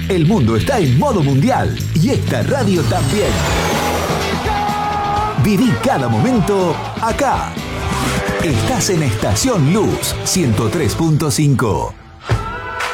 El mundo está en modo mundial y esta radio también. Viví cada momento acá. Estás en Estación Luz 103.5.